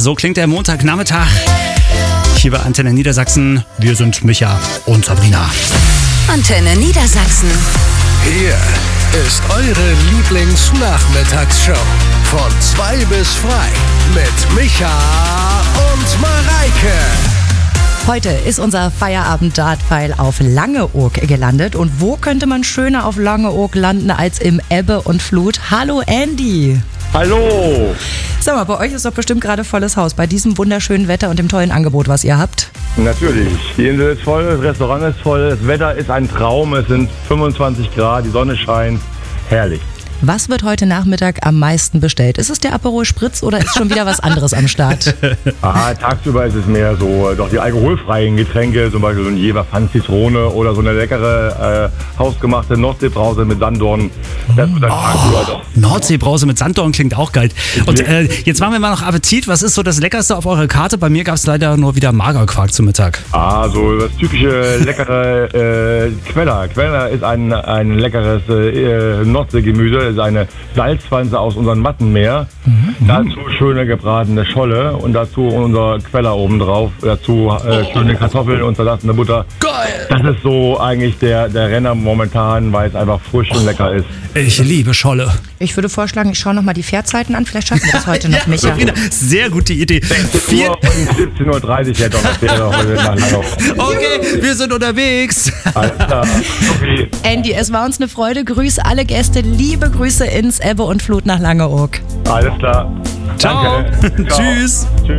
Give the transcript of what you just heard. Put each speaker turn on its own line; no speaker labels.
So klingt der Montagnachmittag hier bei Antenne Niedersachsen. Wir sind Micha und Sabrina.
Antenne Niedersachsen.
Hier ist eure Lieblingsnachmittagsshow. Von 2 bis frei mit Micha und Mareike.
Heute ist unser Feierabend-Dartpfeil auf Langeoog gelandet. Und wo könnte man schöner auf Langeoog landen als im Ebbe und Flut? Hallo Andy.
Hallo!
Sag mal, bei euch ist doch bestimmt gerade volles Haus bei diesem wunderschönen Wetter und dem tollen Angebot, was ihr habt.
Natürlich. Die Insel ist voll, das Restaurant ist voll, das Wetter ist ein Traum, es sind 25 Grad, die Sonne scheint. Herrlich.
Was wird heute Nachmittag am meisten bestellt? Ist es der Aperol Spritz oder ist schon wieder was anderes am Start?
Tagsüber ist es mehr so, doch die alkoholfreien Getränke, zum Beispiel so ein Jever Pfann Zitrone oder so eine leckere hausgemachte Nordseebrause mit Sanddorn. Das wird dann tagsüber doch.
Nordseebrause mit Sanddorn klingt auch geil. Und jetzt machen wir mal noch Appetit. Was ist so das Leckerste auf eurer Karte? Bei mir gab es leider nur wieder Magerquark zum Mittag.
So das typische leckere Queller. Queller ist ein leckeres Nordseegemüse. Ist eine Salzpflanze aus unserem Mattenmeer. Dazu schöne gebratene Scholle und dazu unser Queller obendrauf. Dazu schöne Kartoffeln und zerlassene Butter.
Geil!
Das ist so eigentlich der Renner momentan, weil es einfach frisch und lecker ist.
Ich liebe Scholle.
Ich würde vorschlagen, ich schaue nochmal die Fährzeiten an. Vielleicht schaffen wir das heute noch, Micha.
Sabrina, sehr gute Idee.
16 Uhr und 17.30 Uhr hätte das wäre heute nach Langeoog.
Okay, wir sind unterwegs.
Alles klar. Okay.
Andy, es war uns eine Freude. Grüße alle Gäste. Liebe Grüße ins Ebbe und Flut nach Langeoog.
Alles klar.
Ciao.
Danke. Ciao.
Tschüss.
Tschüss.